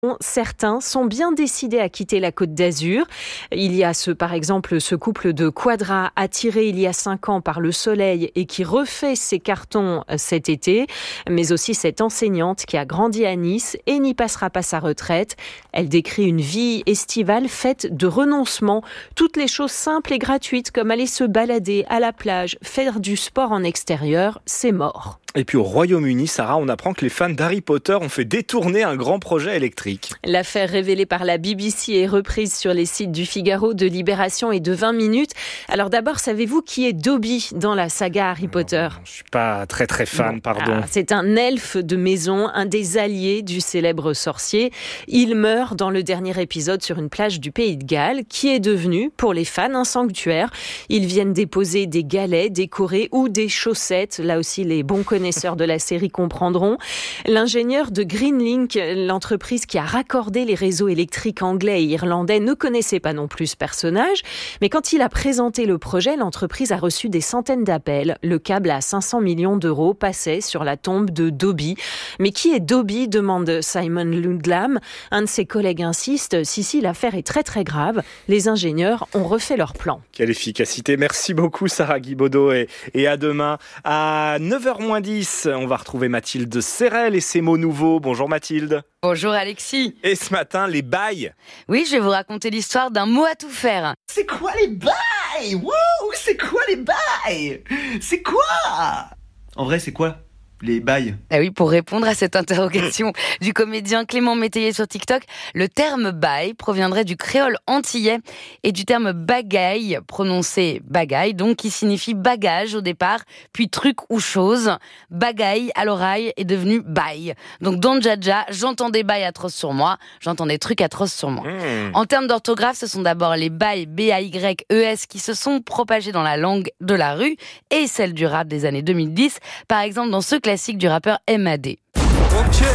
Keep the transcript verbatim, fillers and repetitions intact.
Certains sont bien décidés à quitter la Côte d'Azur. Il y a ce, par exemple ce couple de Quadra attiré il y a cinq ans par le soleil et qui refait ses cartons cet été, mais aussi cette enseignante qui a grandi à Nice et n'y passera pas sa retraite. Elle décrit une vie estivale faite de renoncements, toutes les choses simples et gratuites comme aller se balader à la plage, faire du sport en extérieur, c'est mort. Et puis au Royaume-Uni, Sarah, on apprend que les fans d'Harry Potter ont fait détourner un grand projet électrique. L'affaire révélée par la B B C est reprise sur les sites du Figaro, de Libération et de vingt minutes. Alors d'abord, savez-vous qui est Dobby dans la saga Harry Potter ? Non, je ne suis pas très très fan, bon, pardon. Ah, c'est un elfe de maison, un des alliés du célèbre sorcier. Il meurt dans le dernier épisode sur une plage du Pays de Galles, qui est devenu, pour les fans, un sanctuaire. Ils viennent déposer des galets décorés ou des chaussettes. Là aussi, les bons connaisseurs connaisseurs de la série comprendront. L'ingénieur de Greenlink, l'entreprise qui a raccordé les réseaux électriques anglais et irlandais, ne connaissait pas non plus ce personnage. Mais quand il a présenté le projet, l'entreprise a reçu des centaines d'appels. Le câble à cinq cents millions d'euros passait sur la tombe de Dobby. Mais qui est Dobby ? Demande Simon Ludlam. Un de ses collègues insiste. Si, si, l'affaire est très très grave. Les ingénieurs ont refait leur plan. Quelle efficacité. Merci beaucoup Sarah Guibaudot et, et à demain. À neuf heures moins dix, on va retrouver Mathilde Serrel et ses mots nouveaux. Bonjour Mathilde. Bonjour Alexis. Et ce matin, les bails. Oui, je vais vous raconter l'histoire d'un mot à tout faire. C'est quoi les bails ? Wouh, c'est quoi les bails ? C'est quoi ? En vrai, c'est quoi les bails ? Ah oui, pour répondre à cette interrogation du comédien Clément Métayer sur TikTok, le terme bail proviendrait du créole antillais et du terme bagaille, prononcé bagaille, donc qui signifie bagage au départ, puis truc ou chose. Bagaille à l'oreille est devenu bail. Donc dans Dja-Dja, j'entends des bails atroces sur moi, j'entends des trucs atroces sur moi. Mmh. En termes d'orthographe, ce sont d'abord les bails B A Y E S qui se sont propagés dans la langue de la rue et celle du rap des années deux mille dix, par exemple dans ce classique du rappeur M A D.